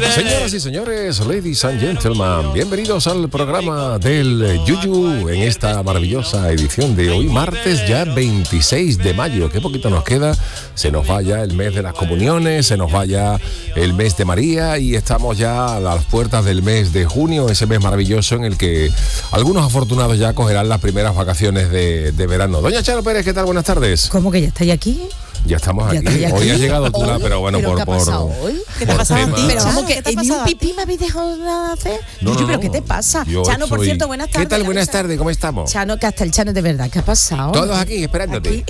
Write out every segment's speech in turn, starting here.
Señoras y señores, ladies and gentlemen, bienvenidos al programa del Yuyu en esta maravillosa edición de hoy, martes ya 26 de mayo. Qué poquito nos queda, se nos va ya el mes de las comuniones, se nos va ya el mes de María y estamos ya a las puertas del mes de junio, ese mes maravilloso en el que algunos afortunados ya cogerán las primeras vacaciones de verano. Doña Charo Pérez, ¿qué tal? Buenas tardes. ¿Cómo que ya estáis aquí? Ya estamos aquí. Hoy ha llegado tú, pero bueno, ¿Pero por qué ha pasado hoy? ¿Qué te ha pasado a ti? Pero vamos, que ni un pipí me habéis dejado nada hacer. No, ¿Pero qué te pasa? Chano, por cierto, buenas tardes. ¿Qué tal? Buenas tardes, ¿cómo estamos? Chano, que hasta el Chano de verdad, ¿qué ha pasado? Todos aquí, esperándote.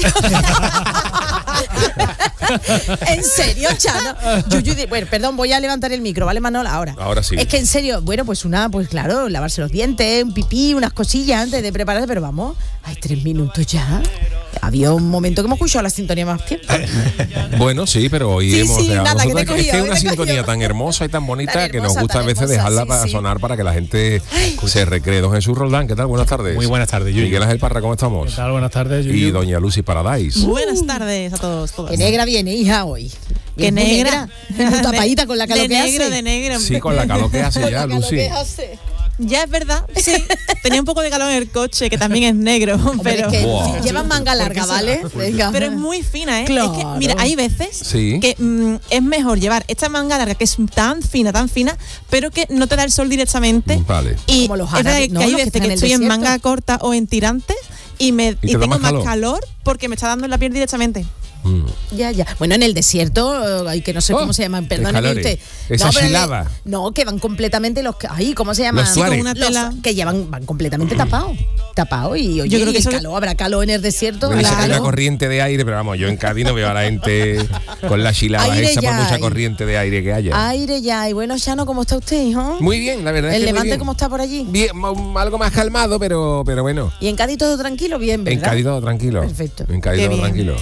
¿En serio, Chano? Bueno, perdón, voy a levantar el micro, ¿vale, Manol? Ahora sí. Es que en serio, bueno, pues claro, lavarse los dientes, un pipí, unas cosillas antes de prepararse, pero vamos, hay 3 minutos ya. Había un momento que hemos escuchado la sintonía más tiempo. Bueno, sí, pero hoy hemos dejado. Nada, es que es una sintonía tan hermosa y tan bonita que nos gusta a veces dejarla para sonar para que la gente se recree. Don Jesús Roldán, ¿qué tal? Buenas tarres. Muy buenas tardes, Yuyu. Miguel Ángel Parra, ¿cómo estamos? ¿Qué tal? Buenas tardes, Yuyu. Y doña Lucy Paradise. Buenas tardes a todos. Qué negra viene, hija, hoy. Qué negra. Muy tapadita con la calor que hace. De negro. Sí, con la calor que hace ya, Lucy. Ya es verdad, sí. Tenía un poco de calor en el coche, que también es negro. Hombre, pero es que llevan manga larga, ¿vale? Venga. Pero es muy fina, ¿eh? Claro. Es que, mira, hay veces que es mejor llevar esta manga larga, que es tan fina, pero que no te da el sol directamente. Vale. Y como los es verdad árabes, que hay veces que estoy en manga corta o en tirantes y tengo más calor porque me está dando en la piel directamente. Ya. Bueno, en el desierto, que no sé cómo se llaman, perdóneme usted. Esa chilaba. No, que van completamente ¿cómo se llaman? Los tuares. Que van completamente tapados y oye, yo creo que habrá calor en el desierto. Bueno, que hay una corriente de aire, pero vamos, yo en Cádiz no veo a la gente con la chilaba esa por mucha corriente de aire que haya. Aire ya hay. Bueno, Chano, ¿cómo está usted, hijo? Muy bien, la verdad es que ¿El Levante muy bien. cómo está por allí? Bien, algo más calmado, pero bueno. ¿Y en Cádiz todo tranquilo? Bien, ¿verdad? En Cádiz todo tranquilo. Perfecto. En Cádiz todo tranquilo.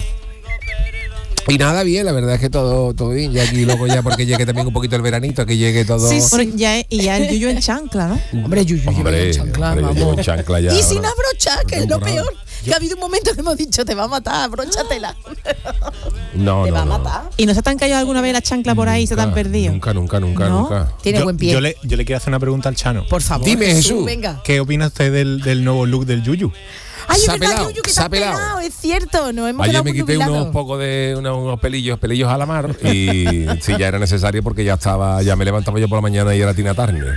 Y nada, bien, la verdad es que todo bien. Ya aquí luego porque llegue también un poquito el veranito, que llegue todo. Sí. Ya el Yuyu en chancla, ¿no? Hombre, Yuyu en chancla, yo llevo en chancla ya. Y sin abrochar, que es lo peor. Que ha habido un momento que hemos dicho, te va a matar, abróchatela. No, te va a matar. ¿Y no se te han caído alguna vez la chancla por ahí y se te han perdido? Nunca. Tiene buen pie. Yo le quiero hacer una pregunta al Chano. Por favor. Dime, Jesús. Venga. ¿Qué opina usted del nuevo look del Yuyu? Ay, es Se ha verdad, pelado, Yuyu, que se te ha has pelado, es cierto. Nos hemos Ayer quedado me quité unos pelillos a la mar y sí, ya era necesario porque ya me levantaba yo por la mañana y era Tina Turner.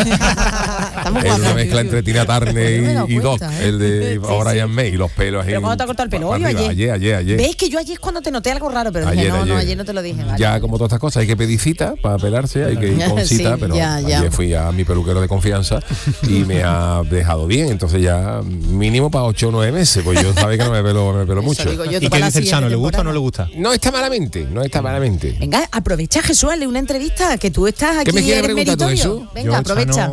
Es una mezcla entre Tina Turner y Doc, el de Brian May, y los pelos ahí. ¿Pero cuándo te ha cortado el pelo? Ayer. ¿Ves que yo ayer es cuando te noté algo raro? Pero ayer no te lo dije. Vale. Ya como todas estas cosas, hay que pedir cita para pelarse, hay que ir con cita, pero ayer fui a mi peluquero de confianza y me ha dejado bien, entonces ya mínimo para 8 o 9 meses, pues yo sabía que no me pelo mucho. ¿Y qué dice el Chano? ¿Le gusta o no le gusta? No está malamente. Venga, aprovecha, Jesús, hazle una entrevista, que tú estás aquí. ¿Qué me quiere preguntar tú, Jesús? Venga, aprovecha.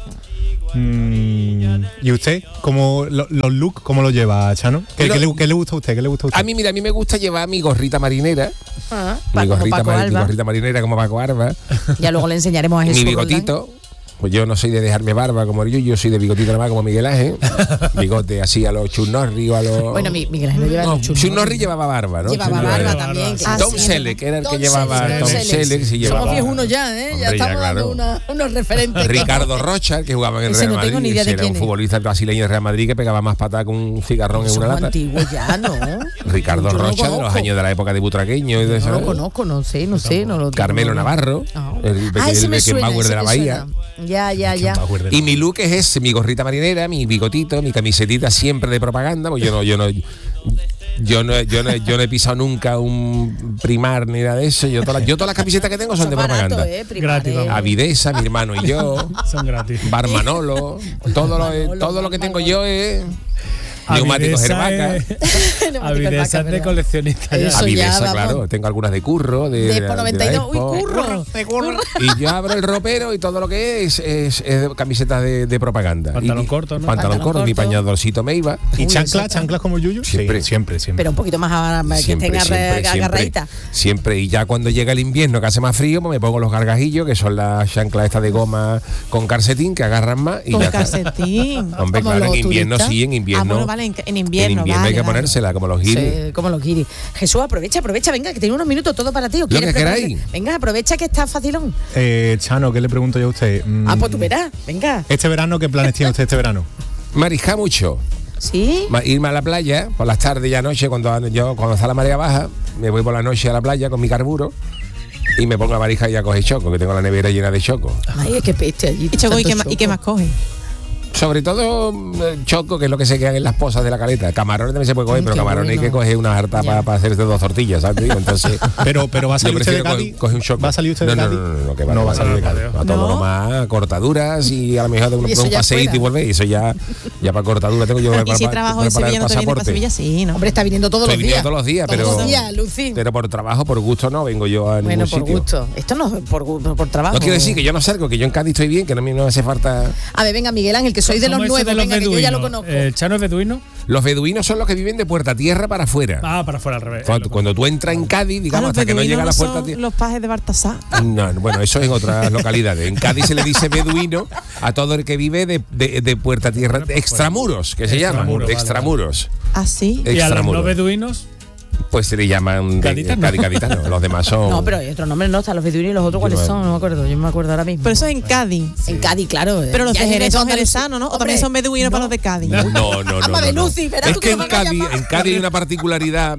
¿Y usted? ¿Los looks cómo lo lleva, Chano? ¿Qué le gusta a usted? A mí me gusta llevar mi gorrita marinera. Mi gorrita marinera como Paco Arba. Ya luego le enseñaremos a Jesús. Mi bigotito. Pues yo no soy de dejarme barba como yo soy de bigotito nada más como Miguel Ángel. Bigote así a los Chuck Norris o a los... Bueno, Miguel Ángel no lleva Chuck Norris llevaba barba, ¿no? Llevaba barba también. Tom Selleck, que era el que llevaba Tom Selleck. Somos viejunos ya, ¿eh? Ya estamos dando unos referentes. Ricardo Rocha, el que jugaba en el Real Madrid. Era un futbolista brasileño de Real Madrid que pegaba más patada con un cigarrón en una lata. Antiguo ya, ¿no? Ricardo Rocha, de los años de la época de Butraqueño. No lo conozco, no sé. Carmelo Navarro, el Beckenbauer de la Bahía. Ya. Y mi look es ese, mi gorrita marinera, mi bigotito, mi camisetita siempre de propaganda, pues yo no he pisado nunca un Primar ni nada de eso. Yo todas las camisetas que tengo son de propaganda. Gratis, Avidesa, mi hermano y yo. Son gratis. Bar Manolo, todo lo que tengo yo es neumáticos Herbaca. Avidesa de coleccionista. Avidesa, claro. Tengo algunas de curro. De por 92. Uy, curro. Y yo abro el ropero y todo lo que es camisetas de propaganda. Pantalón corto, ¿no? Pantalón corto, mi pañadorcito Meiba. ¿Y chanclas como Yuyu? Siempre. Pero un poquito más que estén agarraditas. Siempre. Y ya cuando llega el invierno, que hace más frío, pues me pongo los gargajillos, que son las chanclas estas de goma con calcetín, que agarran más. Y con ya calcetín. Hombre, claro, en invierno sí, en invierno. vale, en invierno. Vale, hay que ponérsela, como los guiris. Sí, como los guiris. Jesús, aprovecha, venga, que tiene unos minutos todo para ti. Lo que queráis. Venga, aprovecha que está facilón. Chano, ¿qué le pregunto yo a usted? Pues tú verás, venga. ¿Este verano qué planes tiene usted este verano? Mariscar mucho. ¿Sí? Irme a la playa por las tardes y anoche, cuando está la marea baja, me voy por la noche a la playa con mi carburo y me pongo a mariscar y a coger choco, que tengo la nevera llena de choco. Ay, es que peste allí. ¿Y qué más coge? Sobre todo choco, que es lo que se quedan en las pozas de la caleta. Camarones también se puede coger, pero camarones hay que coger una harta para hacerse 2 tortillas, ¿sabes? Entonces, pero va a salir usted de Cádiz. Coge un choco. ¿Va a salir usted de Cádiz? No va a salir de Cádiz. Va todo nomás cortaduras y a lo mejor de un paseíto y vuelve. Y eso ya para cortadura tengo yo. Y si trabajo en Sevilla, no te vienes para Sevilla, sí, ¿no? Hombre, está viniendo todos los días. Todos los días, pero por trabajo, por gusto no vengo yo a ningún sitio. Bueno, por gusto. Esto no es por trabajo. No quiero decir que yo no salgo, que yo en Cádiz estoy bien, que no me hace falta. A ver, venga, Miguel Ángel, que soy de los nuevos. Venga, que yo ya lo conozco. ¿El Chano es beduino? Los beduinos son los que viven de Puerta Tierra para afuera. Para afuera, al revés. Cuando tú entras en Cádiz, digamos, hasta que no llega a la Puerta Tierra. Los pajes de Baltasar. No, bueno, eso es en otras localidades. En Cádiz se le dice beduino a todo el que vive de Puerta Tierra, extramuros, que se llaman. Extramuros. ¿Ah, sí? ¿Y a los no beduinos? Pues se le llaman gaditanos. Los demás son. No, pero hay otros nombres, no están los beduinos y los otros cuáles son, no me acuerdo, yo me acuerdo ahora mismo. Pero eso es en Cádiz. Sí. En Cádiz, claro. Pero los de Jerez son jerezanos, ¿no? O también son beduinos para los de Cádiz. No. Es que en Cádiz hay una particularidad,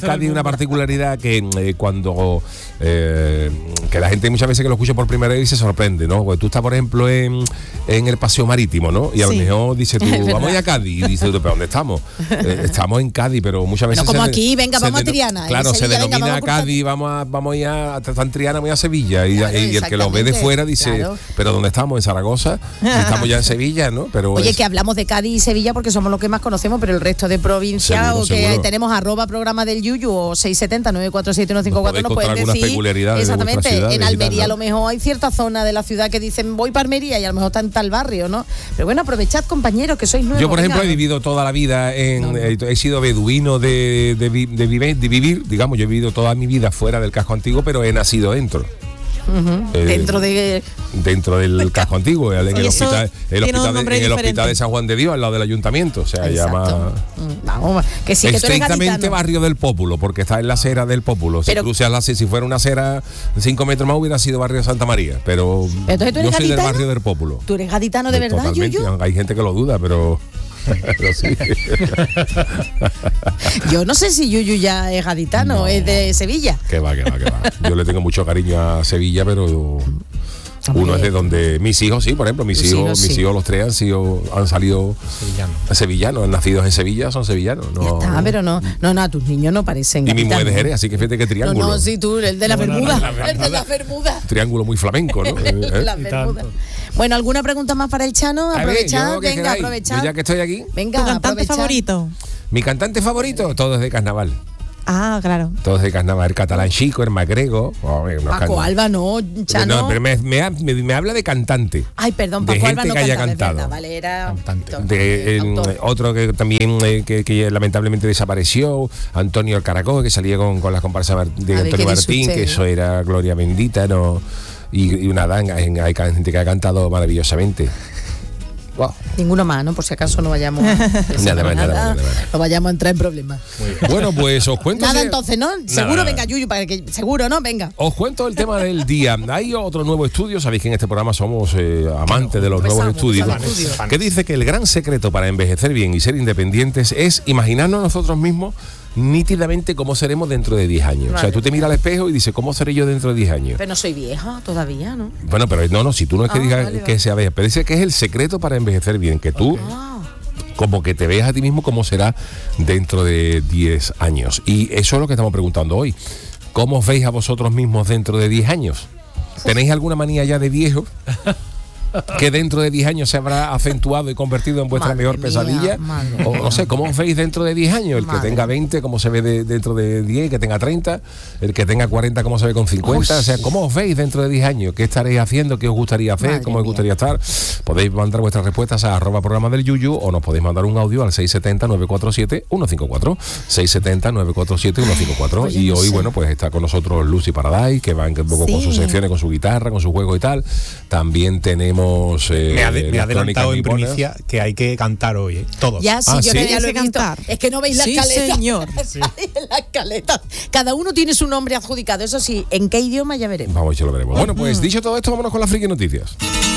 que cuando que la gente muchas veces que lo escucha por primera vez se sorprende, ¿no? Porque tú estás, por ejemplo, en el paseo marítimo, ¿no? Y a lo mejor dices tú, vamos a ir a Cádiz. Y dices tú, ¿pero dónde estamos? Estamos en Cádiz, pero muchas veces. No, como aquí, venga, vamos a Triana. Claro, Sevilla, se denomina venga, Cádiz, vamos a ir a Triana, vamos a Sevilla. Claro, y el que lo ve de fuera dice, ¿pero dónde estamos? ¿En Zaragoza? Estamos ya en Sevilla, ¿no? Pero oye, que hablamos de Cádiz y Sevilla porque somos los que más conocemos, pero el resto de provincias, o que tenemos @programa del Yuyu o 670-947-154, nos pueden decir. Exactamente, en Almería a lo mejor hay cierta zona de la ciudad que dicen voy para Almería y a lo mejor está en tal barrio, ¿no? Pero bueno, aprovechad, compañeros, que sois nuevos. Yo, por ejemplo, he vivido toda la vida he sido beduino de vivir, digamos, yo he vivido toda mi vida fuera del casco antiguo, pero he nacido dentro. Dentro del casco antiguo, en el hospital de San Juan de Dios, al lado del ayuntamiento, o sea, llama vamos, que sí, que estrictamente barrio del Pópulo, porque está en la acera del Pópulo. Si crucias si fuera una acera 5 metros más hubiera sido barrio de Santa María, pero yo soy del barrio del Pópulo. ¿Tú eres gaditano de verdad, Yuyu? Hay gente que lo duda, pero sí. Yo no sé si Yuyu ya es gaditano, es de Sevilla. Que va. Yo le tengo mucho cariño a Sevilla, pero uno es de donde mis hijos, sí, por ejemplo, mis hijos los tres han salido sevillanos, han nacido en Sevilla, son sevillanos. No, ya está, pero no, tus niños no parecen. Y mi mujer de Jerez, así que fíjate que triángulo. No, sí, tú, el de la Bermuda. El de la Bermuda. Triángulo muy flamenco, ¿no? La Bermuda. Bueno, ¿alguna pregunta más para el Chano? Aprovechad, venga, aprovechad. Ya que estoy aquí. Venga, ¿tu cantante favorito? Mi cantante favorito, todo es de carnaval. Ah, claro. Todos de carnaval, el catalán chico, el magrego. Paco Alba no, Chano. No, pero me habla de cantante. Ay, perdón, Paco Alba no que haya cantaba, cantado. Vale, era otro que también que lamentablemente desapareció, Antonio el Caracol, que salía con las comparsas de Antonio Martín, que eso era gloria bendita, ¿no? Y una danga, hay gente que ha cantado maravillosamente. Wow. Ninguno más, ¿no? Por si acaso no vayamos nada. No vayamos a entrar en problemas. Bueno, pues os cuento. Nada, entonces, ¿no? Seguro, venga, Yuyu, para que seguro, ¿no? Venga. Os cuento el tema del día. Hay otro nuevo estudio, sabéis que en este programa somos amantes de los nuevos estudios, que dice que el gran secreto para envejecer bien y ser independientes es imaginarnos nosotros mismos nítidamente cómo seremos dentro de 10 años. Vale. O sea, tú te miras al espejo y dices, ¿cómo seré yo dentro de 10 años? Pero no soy vieja todavía, ¿no? Bueno, pero no, si tú no es que digas que sea vieja, pero dice que es el secreto para envejecer bien, que tú como que te veas a ti mismo cómo será dentro de 10 años. Y eso es lo que estamos preguntando hoy. ¿Cómo os veis a vosotros mismos dentro de 10 años? ¿Tenéis alguna manía ya de viejo que dentro de 10 años se habrá acentuado y convertido en vuestra mejor pesadilla? O no sé, ¿cómo os veis dentro de 10 años? El que tenga 20, ¿cómo se ve dentro de 10? El que tenga 30, el que tenga 40, ¿cómo se ve con 50? O sea, ¿cómo os veis dentro de 10 años? ¿Qué estaréis haciendo? ¿Qué os gustaría hacer? ¿Cómo os gustaría estar? Podéis mandar vuestras respuestas a @programa del Yuyu o nos podéis mandar un audio al 670-947-154. 670-947-154. Y hoy, bueno, pues está con nosotros Lucy Paradise, que va un poco con sus secciones, con su guitarra, con su juego y tal. También tenemos tenemos me ha adelantado en primicia que hay que cantar hoy, todos. Ya, sí, yo ya lo he visto. Cantar. Es que no veis la escaleta. Señor. Sí. La escaleta. Cada uno tiene su nombre adjudicado. Eso sí, ¿en qué idioma ya veremos? Vamos, ya lo veremos. Bueno, pues dicho todo esto, vámonos con las friki noticias.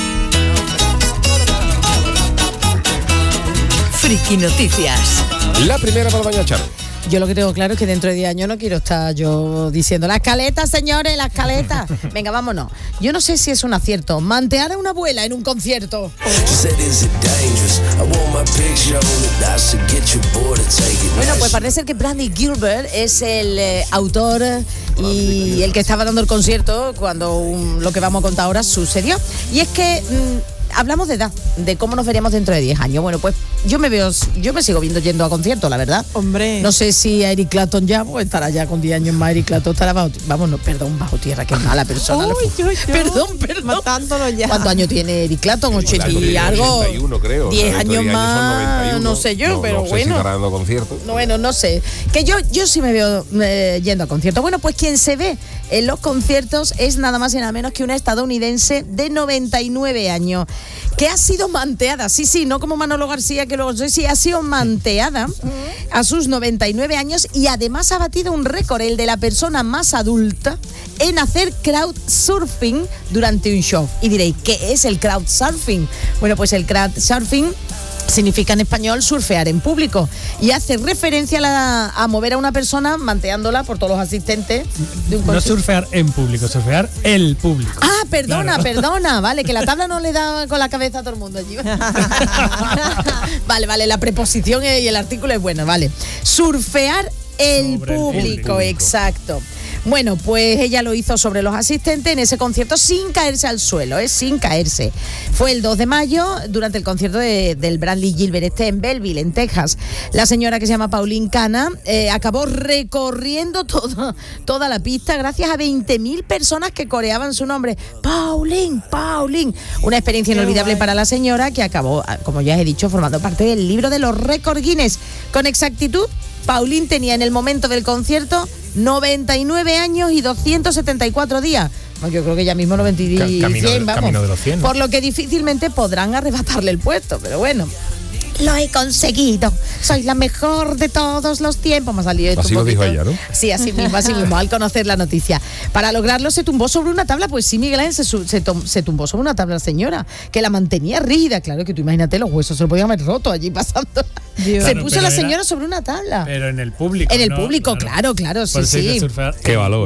Friki Noticias. La primera para doña Charo. Yo lo que tengo claro es que dentro de 10 años no quiero estar yo diciendo la escaleta, señores, la escaleta. Venga, vámonos. Yo no sé si es un acierto mantear a una abuela en un concierto. Bueno, pues parece ser que Bradley Gilbert es el autor y el que estaba dando el concierto cuando lo que vamos a contar ahora sucedió. Y es que hablamos de edad, de cómo nos veríamos dentro de 10 años. Bueno, pues yo me sigo viendo yendo a conciertos, la verdad. Hombre. No sé si a Eric Clapton ya, pues estará ya con 10 años más. Eric Clapton estará bajo tierra, qué mala persona. Perdón. Matándolo ya. ¿Cuántos años tiene Eric Clapton? 80 y algo. 81, creo. 10 años más, no sé yo, pero bueno. Si estará dando conciertos. Bueno, no sé. Que yo sí me veo yendo a conciertos. Bueno, pues quien se ve en los conciertos es nada más y nada menos que una estadounidense de 99 años. Que ha sido manteada, sí, no como Manolo García, que luego sí, ha sido manteada a sus 99 años y además ha batido un récord, el de la persona más adulta en hacer crowdsurfing durante un show. Y diréis, ¿qué es el crowdsurfing? Bueno, pues el crowdsurfing significa en español surfear en público y hace referencia a mover a una persona manteándola por todos los asistentes de un no surfear en público, surfear el público. Ah, perdona, vale, que la tabla no le da con la cabeza a todo el mundo allí. Vale, la preposición y el artículo es bueno, vale. Surfear el público, exacto. Bueno, pues ella lo hizo sobre los asistentes en ese concierto sin caerse al suelo, sin caerse. Fue el 2 de mayo durante el concierto del Bradley Gilbert en Belleville, en Texas. La señora, que se llama Pauline Cana, acabó recorriendo toda la pista gracias a 20.000 personas que coreaban su nombre. Pauline. Una experiencia inolvidable para la señora, que acabó, como ya he dicho, formando parte del libro de los récords Guinness. Con exactitud, Pauline tenía en el momento del concierto 99 años y 274 días. Yo creo que ya mismo 90 y 100, vamos. Camino de los 100. Por lo que difícilmente podrán arrebatarle el puesto, pero bueno. Lo he conseguido. Soy la mejor de todos los tiempos. Me ha salido esto. Así lo dijo ella, ¿no? Sí, así mismo, al conocer la noticia. Para lograrlo se tumbó sobre una tabla. Pues sí, Miguel Ángel, se tumbó sobre una tabla, señora, que la mantenía rígida. Claro que tú imagínate, los huesos se lo podían haber roto allí pasando. Dios. Se puso la señora sobre una tabla. Pero en el público. En el público, claro, sí. Qué valor,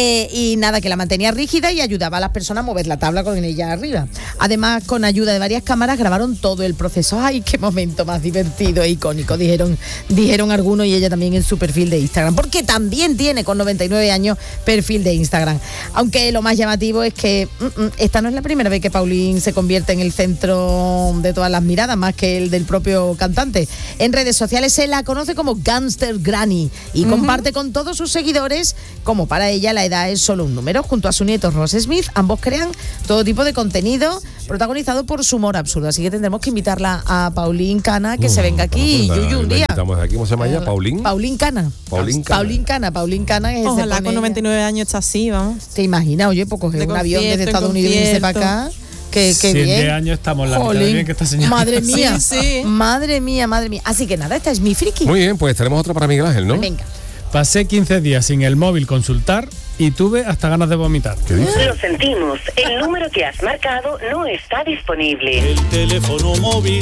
y nada, que la mantenía rígida y ayudaba a las personas a mover la tabla con ella arriba. Además, con ayuda de varias cámaras, grabaron todo el proceso. ¡Ay, qué momento más divertido e icónico! Dijeron algunos, y ella también en su perfil de Instagram, porque también tiene, con 99 años, perfil de Instagram. Aunque lo más llamativo es que esta no es la primera vez que Pauline se convierte en el centro de todas las miradas, más que el del propio cantante. En redes sociales se la conoce como Gangster Granny y comparte con todos sus seguidores, como para ella la edad es solo un número. Junto a su nieto Ross Smith, ambos crean todo tipo de contenido protagonizado por su humor absurdo. Así que tendremos que invitarla a Pauline Cana, que se venga aquí, Yuyu, un día. Estamos aquí, ¿cómo se llama ella? Pauline Cana. Pauline Cana es. Ojalá con 99 años está así, vamos. ¿Te imaginas? Oye, pues coger un avión desde Estados Unidos y irse para acá. Qué bien. 10 años estamos la mitad de bien que esta señora. Madre mía, sí. Madre mía. Así que nada, esta es mi friki. Muy bien, pues tenemos otra para Miguel Ángel, ¿no? Venga. Pasé 15 días sin el móvil consultar y tuve hasta ganas de vomitar. ¿Qué dices? Lo sentimos, el número que has marcado no está disponible. El teléfono móvil.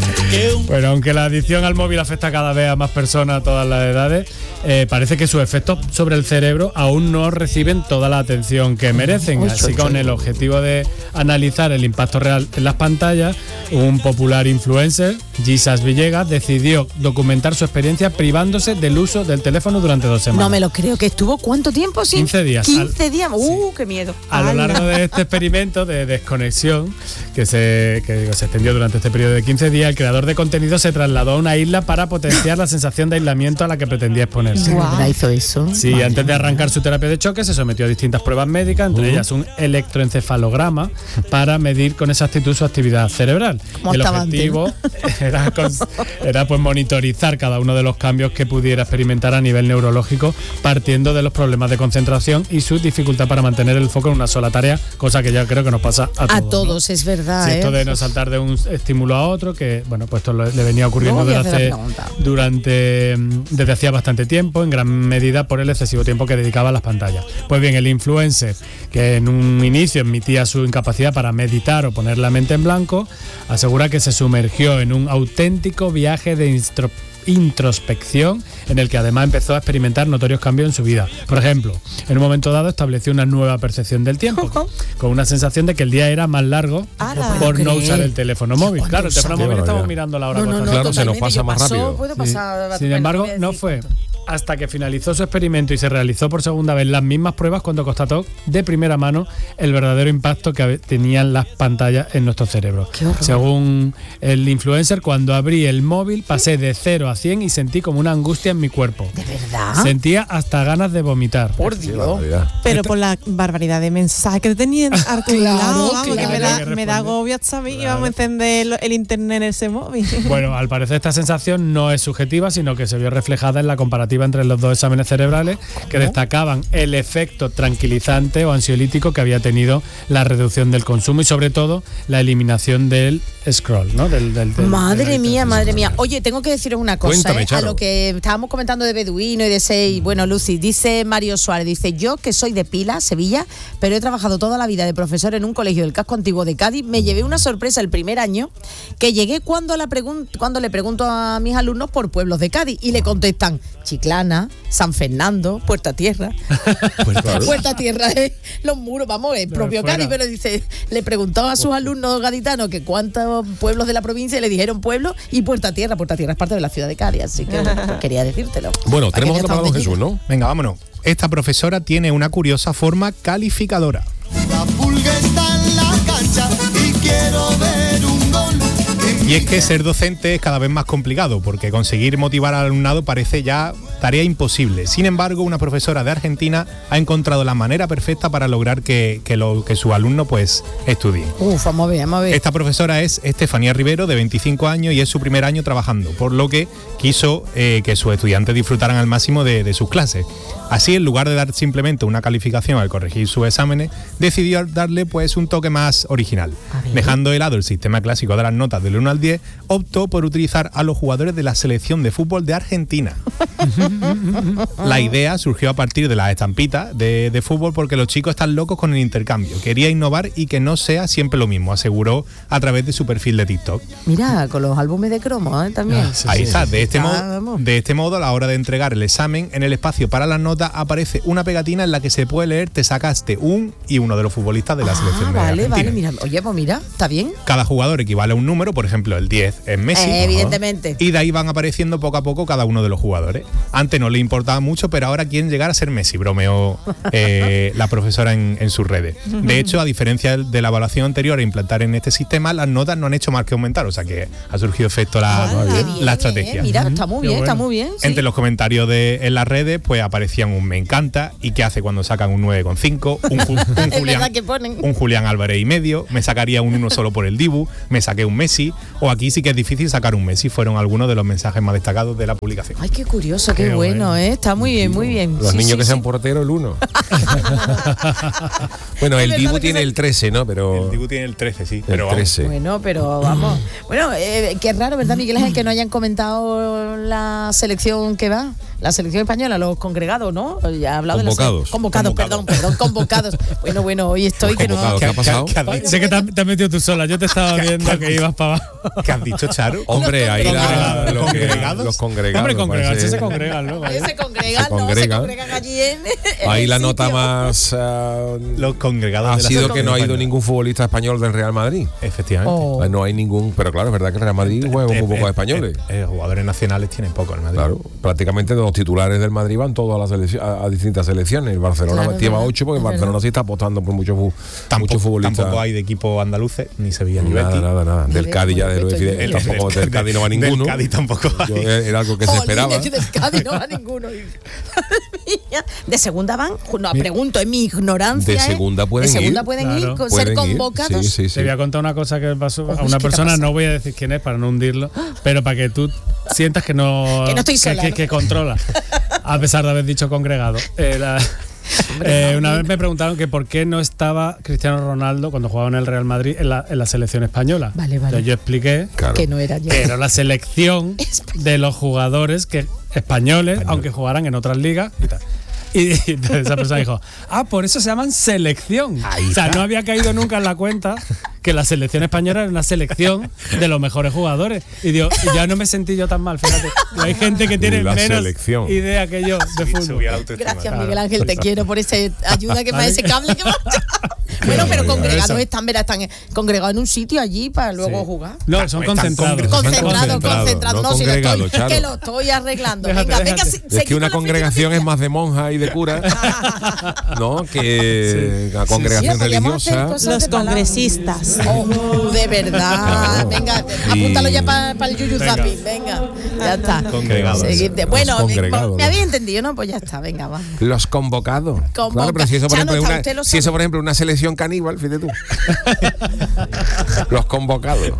Bueno, aunque la adicción al móvil afecta cada vez a más personas a todas las edades, parece que sus efectos sobre el cerebro aún no reciben toda la atención que merecen. Así, con el objetivo de analizar el impacto real en las pantallas, un popular influencer, Jesus Villegas, decidió documentar su experiencia privándose del uso del teléfono durante 2 semanas. No me lo creo. ¿Que estuvo cuánto tiempo sin? 15 días. 15 días. Qué miedo. A lo largo de este experimento de desconexión que se extendió durante este periodo de 15 días, el creador creador de contenido se trasladó a una isla para potenciar la sensación de aislamiento a la que pretendía exponerse. Wow. ¿Hizo eso? Sí, vale. Antes de arrancar su terapia de choque se sometió a distintas pruebas médicas, entre ellas un electroencefalograma para medir con exactitud su actividad cerebral. El objetivo era pues monitorizar cada uno de los cambios que pudiera experimentar a nivel neurológico, partiendo de los problemas de concentración y su dificultad para mantener el foco en una sola tarea, cosa que ya creo que nos pasa a todos, ¿no? Es verdad. Sí, esto de no saltar de un estímulo a otro, que bueno, pues esto le venía ocurriendo desde hacía bastante tiempo, en gran medida por el excesivo tiempo que dedicaba a las pantallas. Pues bien, el influencer, que en un inicio admitía su incapacidad para meditar o poner la mente en blanco, asegura que se sumergió en un auténtico viaje de introspección en el que además empezó a experimentar notorios cambios en su vida. Por ejemplo, en un momento dado estableció una nueva percepción del tiempo, con una sensación de que el día era más largo por no usar el teléfono móvil. Claro, el teléfono móvil estamos mirando la hora. Claro, se nos pasa más rápido. Sin embargo, no fue hasta que finalizó su experimento y se realizó por segunda vez las mismas pruebas cuando constató de primera mano el verdadero impacto que tenían las pantallas en nuestro cerebro. Según el influencer, cuando abrí el móvil pasé de 0 a 100 y sentí como una angustia en mi cuerpo. ¿De verdad? Sentía hasta ganas de vomitar. Por Dios. Pero por la barbaridad de mensajes que tenían articulado, que me da agobio hasta mí. Vamos a encender el internet en ese móvil. Bueno, al parecer esta sensación no es subjetiva, sino que se vio reflejada en la comparativa entre los dos exámenes cerebrales que destacaban el efecto tranquilizante o ansiolítico que había tenido la reducción del consumo y sobre todo la eliminación del scroll, ¿no? Madre mía. Oye, tengo que deciros una cosa. Cuéntame, a lo que estábamos comentando de Beduino y de Sei. Bueno, Lucy, dice Mario Suárez, dice: yo que soy de Pila, Sevilla, pero he trabajado toda la vida de profesor en un colegio del casco antiguo de Cádiz, me llevé una sorpresa el primer año que llegué cuando le pregunto a mis alumnos por pueblos de Cádiz y le contestan Chiclana, San Fernando, Puerta Tierra. Puerta Tierra es los muros, vamos, es propio Cádiz, pero dice, le preguntó a sus alumnos gaditanos que cuántos pueblos de la provincia y le dijeron pueblo y Puerta Tierra es parte de la ciudad de Cádiz, así que quería decírtelo. Bueno, tenemos otro para don Jesús, ¿no? Venga, vámonos. Esta profesora tiene una curiosa forma calificadora. La pulga está en la cancha y quiero ver un gol. Y es que ser docente es cada vez más complicado, porque conseguir motivar al alumnado parece ya tarea imposible. Sin embargo, una profesora de Argentina ha encontrado la manera perfecta para lograr que sus alumnos pues estudien. Vamos a ver. Esta profesora es Estefanía Rivero, de 25 años, y es su primer año trabajando, por lo que quiso que sus estudiantes disfrutaran al máximo de sus clases. Así, en lugar de dar simplemente una calificación al corregir sus exámenes, decidió darle pues un toque más original. Dejando de lado el sistema clásico de las notas del 1 al 10, optó por utilizar a los jugadores de la selección de fútbol de Argentina. La idea surgió a partir de las estampitas de fútbol, porque los chicos están locos con el intercambio. Quería innovar y que no sea siempre lo mismo, aseguró a través de su perfil de TikTok. Mira, con los álbumes de cromo también. Ahí está. De este modo, a la hora de entregar el examen, en el espacio para las notas aparece una pegatina en la que se puede leer: te sacaste un y uno de los futbolistas de la selección de Argentina. Vale, mira. Oye, pues mira, está bien. Cada jugador equivale a un número, por ejemplo, el 10 es Messi. Evidentemente. Y de ahí van apareciendo poco a poco cada uno de los jugadores. Antes no le importaba mucho, pero ahora quieren llegar a ser Messi, bromeó la profesora en sus redes. De hecho, a diferencia de la evaluación anterior, a implantar en este sistema, las notas no han hecho más que aumentar, o sea que ha surgido efecto la estrategia. Mira, está muy bien, está muy bien. Sí. Entre los comentarios en las redes, pues aparecían un me encanta, y qué hace cuando sacan un 9,5, un Julián Álvarez y medio, me sacaría un 1 solo por el Dibu, me saqué un Messi, o aquí sí que es difícil sacar un Messi. Fueron algunos de los mensajes más destacados de la publicación. Ay, qué curioso, qué bueno, está muy bien, muy bien. Los niños que sean porteros, el 1. Bueno, el Dibu tiene el 13, ¿no? Pero el Dibu tiene el 13, sí. Pero el 13. Bueno, pero vamos. Bueno, qué raro, ¿verdad, Miguel Ángel, que no hayan comentado la selección que va? La selección española, los congregados, ¿no? Ya ha hablado convocados. De convocados. Convocados. Bueno, hoy estoy que no. ¿Qué ha pasado? Sé que te has metido tú sola. Yo te estaba viendo que ibas para abajo. ¿Qué has dicho, Charo? Hombre, ahí los congregados. Hombre, congregarse se congregan, ¿no? Se congregan allí en ahí la nota más los congregados ha sido que no ha ido ningún futbolista español del Real Madrid. Efectivamente. No hay ningún, pero claro, es verdad que el Real Madrid juega muy pocos españoles. Jugadores nacionales tienen pocos en Madrid. Claro, prácticamente dos los titulares del Madrid van todos a distintas selecciones. El Barcelona lleva 8 porque el Barcelona sí está apostando por muchos futbolistas. Tampoco hay de equipo andaluces, ni Sevilla ni Betis. Nada. Del Cádiz ya tampoco del Cádiz no va ninguno. Del Cádiz tampoco hay. Era algo que se esperaba. Del Cádiz no va ninguno. De segunda van, no, pregunto, en mi ignorancia. De segunda pueden ir, ser convocados. Sí. Te voy a contar una cosa que pasó a una persona, no voy a decir quién es para no hundirlo, pero para que tú sientas que no estoy sola, que controla, a pesar de haber dicho congregado. Una vez me preguntaron que por qué no estaba Cristiano Ronaldo cuando jugaba en el Real Madrid en la selección española. Vale. Entonces yo expliqué que no era yo. Que era la selección de los jugadores españoles, aunque jugaran en otras ligas y tal. Y esa persona dijo, por eso se llaman selección. O sea, no había caído nunca en la cuenta que la selección española era una selección de los mejores jugadores. Y digo, ya no me sentí yo tan mal, fíjate. Hay gente que tiene menos idea que yo de fútbol. Gracias, Miguel Ángel, te quiero por esa ayuda que me ese cable que me Bueno, pero congregados están congregados en un sitio allí para luego jugar. No, son concentrados. Concentrados. No, que lo estoy arreglando. Venga, es que una congregación es más de monja y de cura, ¿no? Que la congregación religiosa. Los congresistas. De verdad. Venga, apúntalo ya para el Yuyu Zapping. Venga, ya está. Congregados. Bueno, me había entendido, ¿no? Pues ya está, venga, va. Los convocados. Claro, pero si eso, por ejemplo, una selección caníbal, fíjate tú. Los convocados.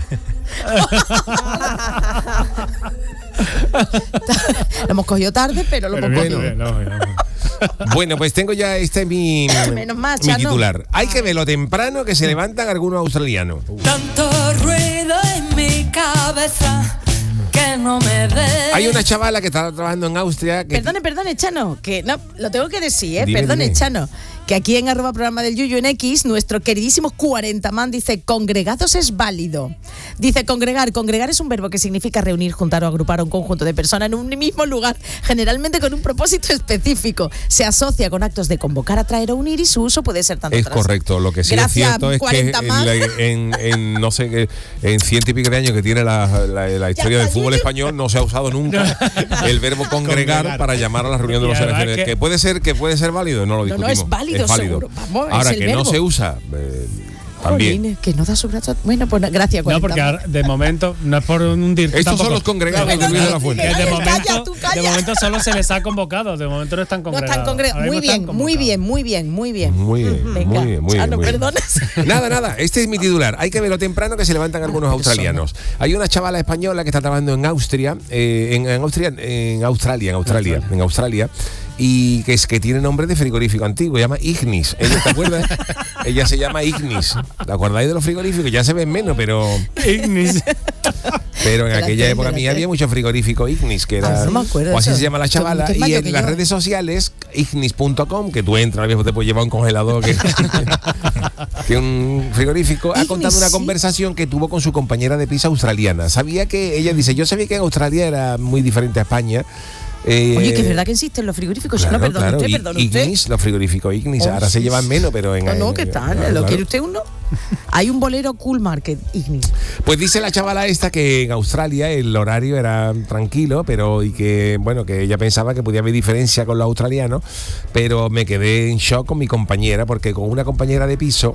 Lo hemos cogido tarde, pero lo hemos cogido. Bueno, pues tengo ya mi titular. Hay que verlo temprano que se levantan algunos australianos. Tanto ruido en mi cabeza que no me dé. Hay una chavala que está trabajando en Austria. Perdone, Chano, que no, lo tengo que decir, Perdone, Chano. Que aquí en @programa del Yuyu en X, nuestro queridísimo 40man dice, congregados es válido. Dice, congregar es un verbo que significa reunir, juntar o agrupar a un conjunto de personas en un mismo lugar, generalmente con un propósito específico. Se asocia con actos de convocar, atraer o unir y su uso puede ser tanto. Es correcto, lo que sí es cierto es que en no sé, en 100 y pico de años que tiene la historia del fútbol español no se ha usado nunca el verbo congregar para llamar a la reunión de los seleccionados. Que puede ser válido, no lo discutimos. No, es válido. Seguro. Vamos, ahora que no se usa también. Que no da su brazo. Bueno, pues gracias. No, porque ahora, de momento no es por hundir. Estos son los congregados de Luis de la Fuente. De momento solo se les ha convocado. De momento no están congregados. Muy bien. Perdones. Nada. Este es mi titular. Hay que verlo temprano que se levantan algunos australianos. Hay una chavala española que está trabajando en Austria, en Australia. Y que tiene nombre de frigorífico antiguo, se llama Ignis. ¿Te acuerdas? Ella se llama Ignis. ¿Te acordáis de los frigoríficos? Ya se ven menos, pero Ignis. Pero en aquella época mía había muchos frigoríficos Ignis, que era, no me acuerdo, o así se llama la chavala. Y en las redes sociales, ignis.com, que tú entras, te puedes llevar un congelador, que un frigorífico, ha contado una conversación que tuvo con su compañera de piso australiana. Ella dice, yo sabía que en Australia era muy diferente a España. Oye, que es verdad que existen los frigoríficos. Claro, perdón usted. Ignis, los frigoríficos Ignis, ahora se llevan menos, pero en... ¿qué tal? ¿Lo quiere usted uno? Hay un bolero Cool Market Ignis. Pues dice la chavala esta que en Australia el horario era tranquilo, y que ella pensaba que podía haber diferencia con los australianos, pero me quedé en shock con mi compañera, porque con una compañera de piso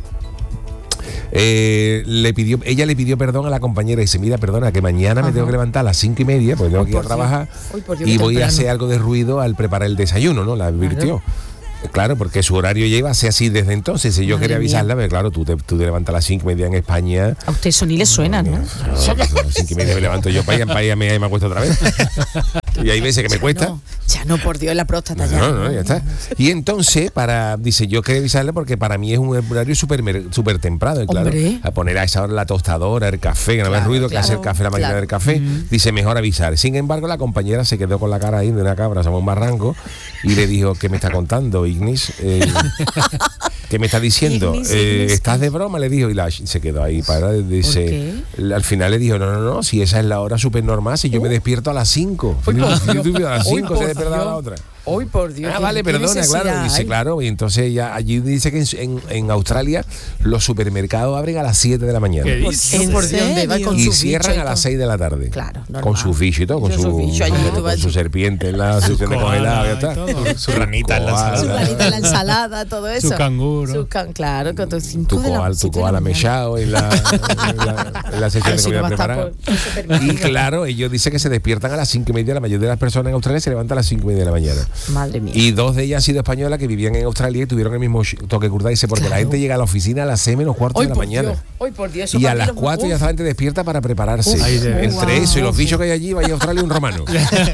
ella le pidió perdón a la compañera y dice, mira, perdona, que mañana me tengo que levantar a las 5:30 porque tengo que ir a trabajar y voy a hacer algo de ruido al preparar el desayuno, ¿no? La advirtió. Claro, porque su horario ya iba a ser así desde entonces. Si yo quería avisarla, pero claro, tú te levantas a las 5:30 en España. A usted eso ni le suena, ¿no? A las 5:30 me levanto yo para allá me acuesto otra vez. Y hay veces que me cuesta. Ya no, por Dios, la próstata ya. No, ya está. Y entonces, dice, yo quería avisarle porque para mí es un horario súper temprano. Y claro, a poner a esa hora la tostadora, el café, que no hace ruido, que hace el café, la máquina del café. Dice, mejor avisar. Sin embargo, la compañera se quedó con la cara ahí de una cabra, somos un barranco, y le dijo, ¿qué me está contando, Ignis? ¿Qué me está diciendo? Ignis, ¿estás de broma? Le dijo, y se quedó ahí para. Dice, al final le dijo, no, si esa es la hora súper normal, si yo me despierto a las 5. A las 5 se despierta la otra. Hoy por Dios. Vale, perdona, claro. Dice, claro, y entonces ya allí dice que en Australia los supermercados abren a las 7 de la mañana. ¿Qué dice? Por Dios, y cierran a las 6 de la tarde. Claro, normal. Con su bicho y todo, con su serpiente en la sección de congelado, ya está. Su ranita en la ensalada. Su ranita en la ensalada, todo eso. Su canguro. Claro, con tu koala mechado en la sección de comida preparada. Y claro, ellos dicen que se despiertan a las 5:30. La mayoría de las personas en Australia se levantan a las 5:30 de la mañana. Madre mía. Y 2 de ellas han sido españolas que vivían en Australia y tuvieron el mismo toque curda. Dice, porque la gente llega a la oficina a las 6:45 de la mañana. Hoy por Dios. Y a las 4 ya la gente despierta para prepararse. Entre eso y los bichos que hay allí, vaya a Australia un romano.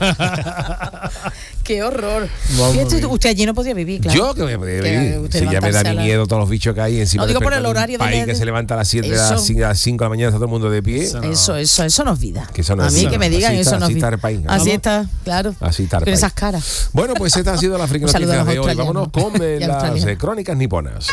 ¡Qué horror! Usted allí no podía vivir, claro. Yo que voy a poder vivir. Si ya me da miedo todos los bichos que hay encima. No digo por el horario país que se levanta a las 7 a las 5 de la mañana, está todo el mundo de pie. Eso no es vida. A mí que me digan eso no es vida. Así está, claro. Así está. Con esas caras. Bueno, pues esta ha sido la friki noticia de hoy. Vámonos con las crónicas niponas.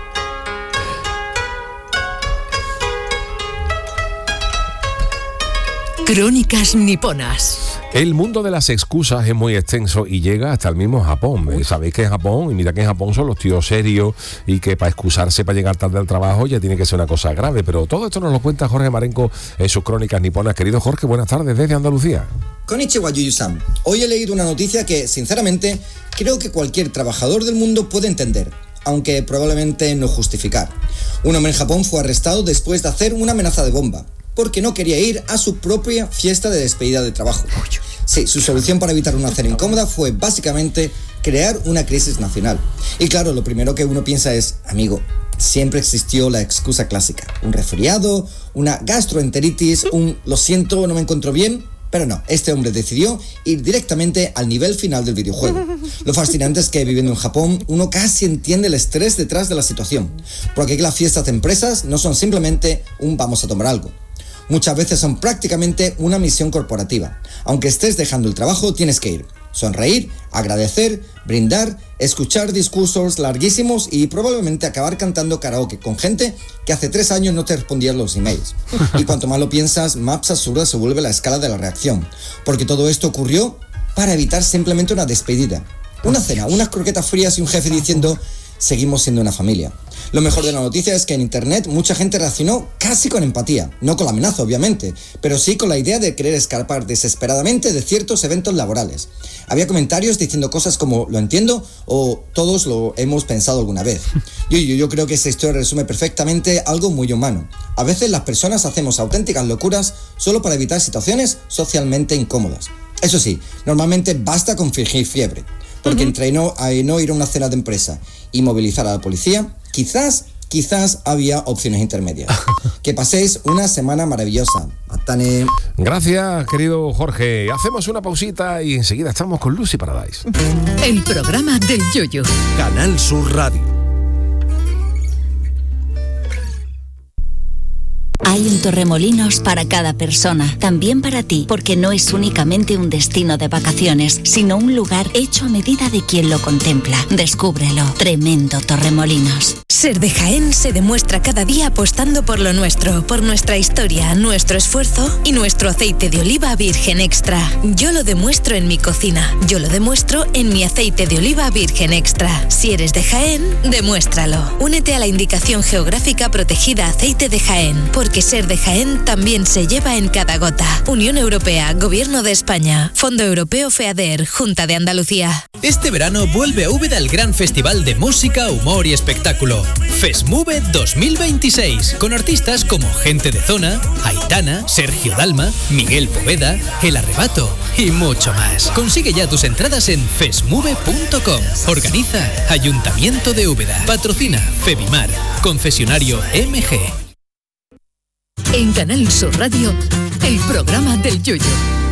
Crónicas niponas. El mundo de las excusas es muy extenso y llega hasta el mismo Japón. Sabéis que en Japón, y mira que en Japón son los tíos serios y que para excusarse para llegar tarde al trabajo ya tiene que ser una cosa grave. Pero todo esto nos lo cuenta Jorge Marenco en sus crónicas niponas. Querido Jorge, buenas tardes desde Andalucía. Konnichiwa, Yuyu-san. Hoy he leído una noticia que, sinceramente, creo que cualquier trabajador del mundo puede entender, aunque probablemente no justificar. Un hombre en Japón fue arrestado después de hacer una amenaza de bomba, porque no quería ir a su propia fiesta de despedida de trabajo. Sí, su solución para evitar una cena incómoda fue básicamente crear una crisis nacional. Y claro, lo primero que uno piensa es, amigo, siempre existió la excusa clásica. Un resfriado, una gastroenteritis, lo siento, no me encuentro bien. Pero no, este hombre decidió ir directamente al nivel final del videojuego. Lo fascinante es que viviendo en Japón, uno casi entiende el estrés detrás de la situación. Porque aquí las fiestas de empresas no son simplemente un vamos a tomar algo. Muchas veces son prácticamente una misión corporativa. Aunque estés dejando el trabajo, tienes que ir. Sonreír, agradecer, brindar, escuchar discursos larguísimos y probablemente acabar cantando karaoke con gente que hace 3 años no te respondían los emails. Y cuanto más lo piensas, más absurda se vuelve la escala de la reacción. Porque todo esto ocurrió para evitar simplemente una despedida. Una cena, unas croquetas frías y un jefe diciendo, seguimos siendo una familia. Lo mejor de la noticia es que en internet mucha gente reaccionó casi con empatía, no con la amenaza obviamente, pero sí con la idea de querer escapar desesperadamente de ciertos eventos laborales. Había comentarios diciendo cosas como lo entiendo o todos lo hemos pensado alguna vez. Yo creo que esta historia resume perfectamente algo muy humano. A veces las personas hacemos auténticas locuras solo para evitar situaciones socialmente incómodas. Eso sí, normalmente basta con fingir fiebre. Porque entre no ir a una cena de empresa y movilizar a la policía, quizás había opciones intermedias. Que paséis una semana maravillosa. Matane. Gracias, querido Jorge. Hacemos una pausita y enseguida estamos con Lucy Paradise. El programa del Yoyo. Canal Sur Radio. Hay un Torremolinos para cada persona, también para ti, porque no es únicamente un destino de vacaciones, sino un lugar hecho a medida de quien lo contempla. Descúbrelo. Tremendo Torremolinos. Ser de Jaén se demuestra cada día apostando por lo nuestro, por nuestra historia, nuestro esfuerzo y nuestro aceite de oliva virgen extra. Yo lo demuestro en mi cocina, yo lo demuestro en mi aceite de oliva virgen extra. Si eres de Jaén, demuéstralo. Únete a la indicación geográfica protegida Aceite de Jaén, porque ser de Jaén también se lleva en cada gota. Unión Europea, Gobierno de España, Fondo Europeo FEADER, Junta de Andalucía. Este verano vuelve a Úbeda el gran festival de música, humor y espectáculo. FESMUVE 2026, con artistas como Gente de Zona, Aitana, Sergio Dalma, Miguel Poveda, El Arrebato y mucho más. Consigue ya tus entradas en fesmuve.com. Organiza Ayuntamiento de Úbeda. Patrocina Febimar. Concesionario MG. En Canal Sur Radio, el programa del Yoyo.